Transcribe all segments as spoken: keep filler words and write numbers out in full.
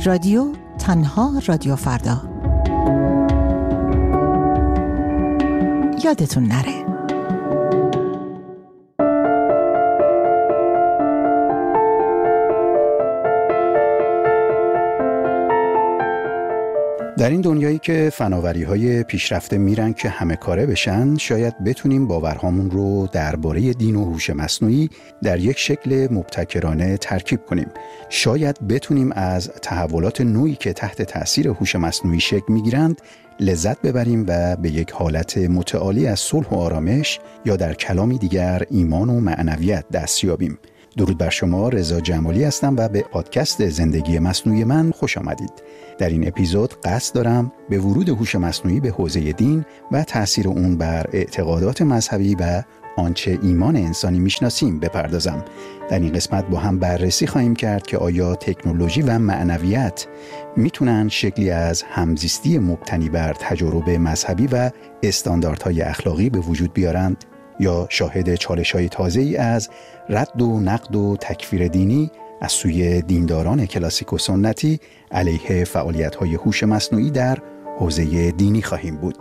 رادیو تنها رادیو فردا. یادتون نره. در این دنیایی که فناوری‌های پیشرفته میرن که همه کاره بشن، شاید بتونیم باورهامون رو درباره دین و هوش مصنوعی در یک شکل مبتکرانه ترکیب کنیم. شاید بتونیم از تحولات نوعی که تحت تأثیر هوش مصنوعی شکل میگیرند لذت ببریم و به یک حالت متعالی از صلح و آرامش، یا در کلامی دیگر ایمان و معنویت دست یابیم. درود بر شما، رضا جمالی هستم و به پادکست زندگی مصنوعی من خوش آمدید. در این اپیزود قصد دارم به ورود هوش مصنوعی به حوزه دین و تأثیر اون بر اعتقادات مذهبی و آنچه ایمان انسانی میشناسیم بپردازم. در این قسمت با هم بررسی خواهیم کرد که آیا تکنولوژی و معنویت میتونن شکلی از همزیستی مبتنی بر تجارب مذهبی و استانداردهای اخلاقی به وجود بیارند، یا شاهد چالش‌های تازه‌ای از رد و نقد و تکفیر دینی از سوی دینداران کلاسیک و سنتی علیه فعالیت‌های هوش مصنوعی در حوزه دینی خواهیم بود.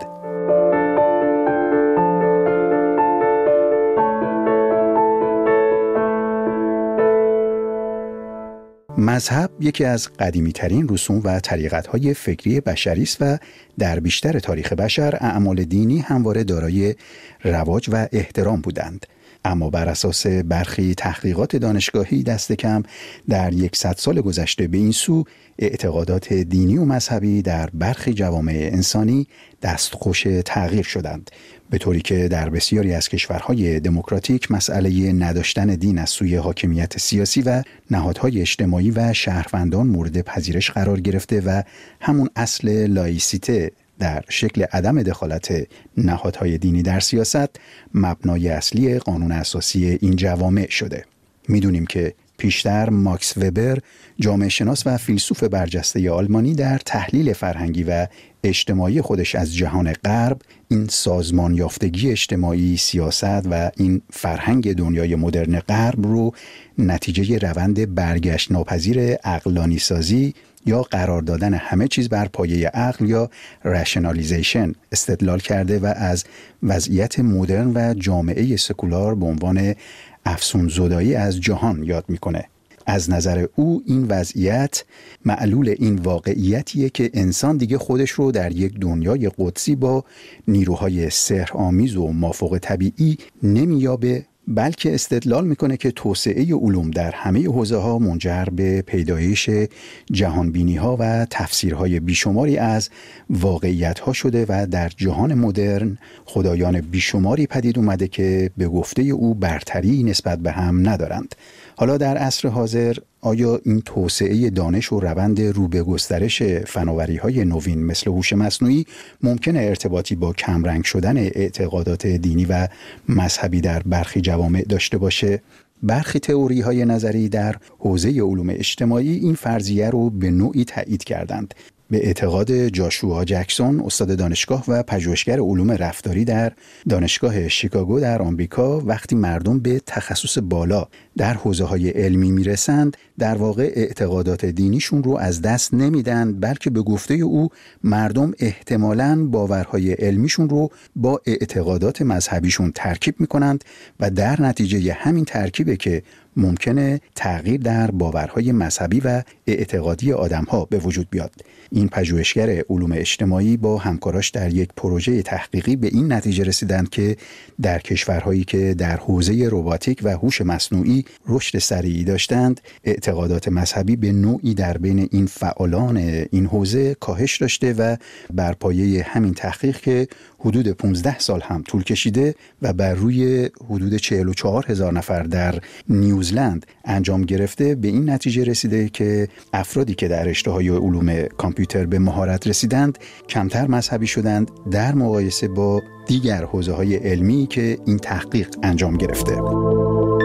مذهب یکی از قدیمی‌ترین رسوم و طریقت‌های فکری بشری است و در بیشتر تاریخ بشر اعمال دینی همواره دارای رواج و احترام بودند. اما بر اساس برخی تحقیقات دانشگاهی دست کم در صد سال گذشته به این سو اعتقادات دینی و مذهبی در برخی جوامع انسانی دستخوش تغییر شدند، به طوری که در بسیاری از کشورهای دموکراتیک مسئله نداشتن دین از سوی حاکمیت سیاسی و نهادهای اجتماعی و شهروندان مورد پذیرش قرار گرفته و همون اصل لایسیته در شکل عدم دخالت نهادهای دینی در سیاست مبنای اصلی قانون اساسی این جوامع شده. میدونیم که پیشتر ماکس وبر، جامعه شناس و فیلسوف برجسته آلمانی، در تحلیل فرهنگی و اجتماعی خودش از جهان غرب این سازمان یافتگی اجتماعی، سیاست و این فرهنگ دنیای مدرن غرب رو نتیجه روند برگشت ناپذیر عقلانی سازی یا قرار دادن همه چیز بر پایه عقل یا رشنالیزیشن استدلال کرده و از وضعیت مدرن و جامعه سکولار به عنوان افسون زدایی از جهان یاد میکنه. از نظر او این وضعیت معلول این واقعیتیه که انسان دیگه خودش رو در یک دنیای قدسی با نیروهای سحرآمیز و مافوق طبیعی نمیابه، بلکه استدلال میکنه که توسعه علوم در همه حوزه‌ها منجر به پیدایش جهانبینی‌ها و تفسیرهای بیشماری از واقعیت‌ها شده و در جهان مدرن خدایان بیشماری پدید اومده که به گفته او برتری نسبت به هم ندارند. حالا در عصر حاضر آیا این توسعه دانش و روند رو به گسترش فناوری‌های نوین مثل هوش مصنوعی ممکنه ارتباطی با کمرنگ شدن اعتقادات دینی و مذهبی در برخی جوامع داشته باشه؟ برخی تئوری‌های نظری در حوزه علوم اجتماعی این فرضیه رو به نوعی تایید کردند. به اعتقاد جاشوا جکسون، استاد دانشگاه و پژوهشگر علوم رفتاری در دانشگاه شیکاگو در آمریکا، وقتی مردم به تخصص بالا در حوزه‌های علمی میرسند، در واقع اعتقادات دینیشون رو از دست نمیدن، بلکه به گفته او مردم احتمالاً باورهای علمیشون رو با اعتقادات مذهبیشون ترکیب میکنند و در نتیجه همین ترکیبه که ممکنه تغییر در باورهای مذهبی و اعتقادی آدم‌ها به وجود بیاد. این پژوهشگر علوم اجتماعی با همکاراش در یک پروژه تحقیقی به این نتیجه رسیدند که در کشورهایی که در حوزه رباتیک و هوش مصنوعی رشد سریعی داشتند، اعتقادات مذهبی به نوعی در بین این فعالان این حوزه کاهش داشته و بر پایه همین تحقیق که حدود پانزده سال هم طول کشیده و بر روی حدود چهل و چهار هزار نفر در نیوزلند انجام گرفته، به این نتیجه رسیده که افرادی که در رشته‌های علوم کامپیوتر به مهارت رسیدند کمتر مذهبی شدند در مقایسه با دیگر حوزه‌های علمی که این تحقیق انجام گرفته.